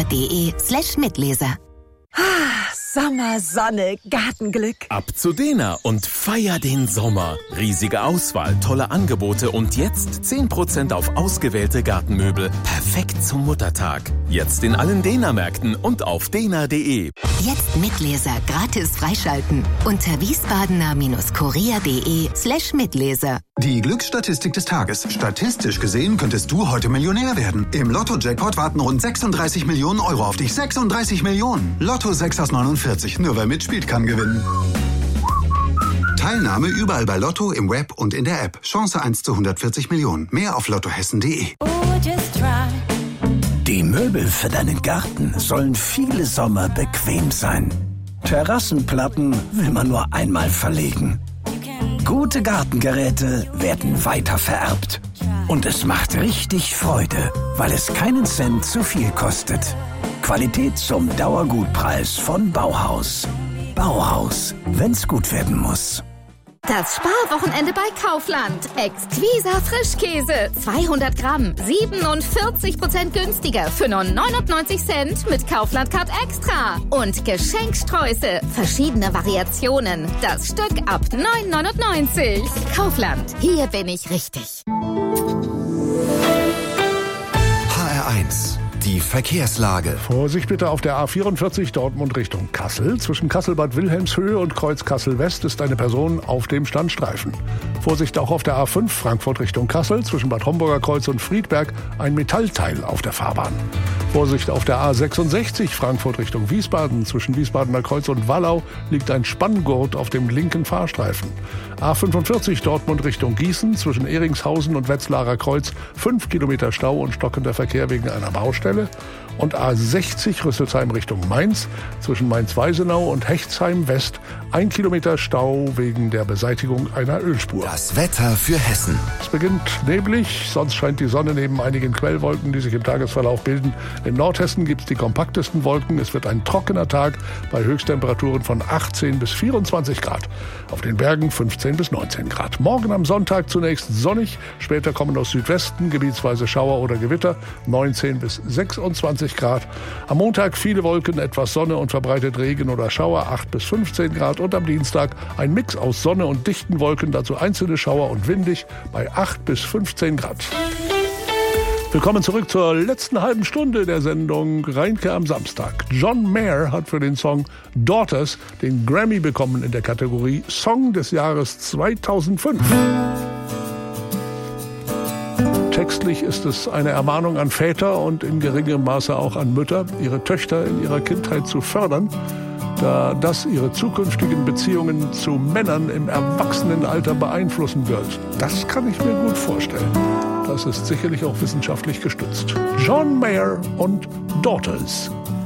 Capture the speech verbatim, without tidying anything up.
dena.de slash Mitleser. Sommer, Sonne, Gartenglück. Ab zu Dena und feier den Sommer. Riesige Auswahl, tolle Angebote und jetzt zehn Prozent auf ausgewählte Gartenmöbel. Perfekt zum Muttertag. Jetzt in allen Dena-Märkten und auf dena punkt de. Jetzt Mitleser gratis freischalten unter wiesbadener-kurier.de slash Mitleser. Die Glücksstatistik des Tages. Statistisch gesehen könntest du heute Millionär werden. Im Lotto-Jackpot warten rund sechsunddreißig Millionen Euro auf dich. sechsunddreißig Millionen. Lotto sechs aus neunundvierzig. Nur wer mitspielt, kann gewinnen. Teilnahme überall bei Lotto, im Web und in der App. Chance eins zu hundertvierzig Millionen. Mehr auf lottohessen punkt de. Die Möbel für deinen Garten sollen viele Sommer bequem sein. Terrassenplatten will man nur einmal verlegen. Gute Gartengeräte werden weiter vererbt. Und es macht richtig Freude, weil es keinen Cent zu viel kostet. Qualität zum Dauergutpreis von Bauhaus. Bauhaus, wenn's gut werden muss. Das Sparwochenende bei Kaufland. Exquisa Frischkäse. zweihundert Gramm. siebenundvierzig Prozent günstiger für nur neunundneunzig Cent mit Kaufland Card Extra. Und Geschenksträuße. Verschiedene Variationen. Das Stück ab neun neunundneunzig. Kaufland. Hier bin ich richtig. H R eins. Die Verkehrslage. Vorsicht bitte auf der A vierundvierzig Dortmund Richtung Kassel. Zwischen Kassel-Bad Wilhelmshöhe und Kreuz Kassel-West ist eine Person auf dem Standstreifen. Vorsicht auch auf der A fünf Frankfurt Richtung Kassel. Zwischen Bad Homburger Kreuz und Friedberg ein Metallteil auf der Fahrbahn. Vorsicht auf der A sechsundsechzig Frankfurt Richtung Wiesbaden. Zwischen Wiesbadener Kreuz und Wallau liegt ein Spanngurt auf dem linken Fahrstreifen. A fünfundvierzig Dortmund Richtung Gießen. Zwischen Eringshausen und Wetzlarer Kreuz fünf Kilometer Stau und stockender Verkehr wegen einer Baustelle. Und A sechzig Rüsselsheim Richtung Mainz, zwischen Mainz-Weisenau und Hechtsheim West, ein Kilometer Stau wegen der Beseitigung einer Ölspur. Das Wetter für Hessen. Es beginnt neblig, sonst scheint die Sonne neben einigen Quellwolken, die sich im Tagesverlauf bilden. In Nordhessen gibt es die kompaktesten Wolken. Es wird ein trockener Tag bei Höchsttemperaturen von achtzehn bis vierundzwanzig Grad. Auf den Bergen fünfzehn bis neunzehn Grad. Morgen am Sonntag zunächst sonnig, später kommen aus Südwesten gebietsweise Schauer oder Gewitter, neunzehn bis sechsundzwanzig Grad. Am Montag viele Wolken, etwas Sonne und verbreitet Regen oder Schauer, acht bis fünfzehn Grad. Und am Dienstag ein Mix aus Sonne und dichten Wolken, dazu einzelne Schauer und windig bei acht bis fünfzehn Grad. Willkommen zurück zur letzten halben Stunde der Sendung Reinke am Samstag. John Mayer hat für den Song Daughters den Grammy bekommen in der Kategorie Song des Jahres zweitausendfünf. Textlich ist es eine Ermahnung an Väter und in geringem Maße auch an Mütter, ihre Töchter in ihrer Kindheit zu fördern, da das ihre zukünftigen Beziehungen zu Männern im Erwachsenenalter beeinflussen wird. Das kann ich mir gut vorstellen. Das ist sicherlich auch wissenschaftlich gestützt. John Mayer und Daughters.